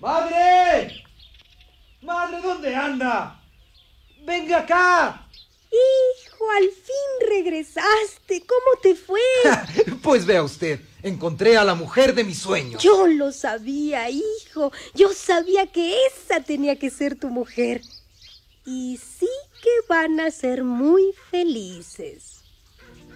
¡Madre! ¡Madre, ¿dónde anda? ¡Venga acá! Hijo, al fin regresaste. ¿Cómo te fue? Pues vea usted, encontré a la mujer de mis sueños. Yo lo sabía, hijo. Yo sabía que esa tenía que ser tu mujer. Y sí que van a ser muy felices.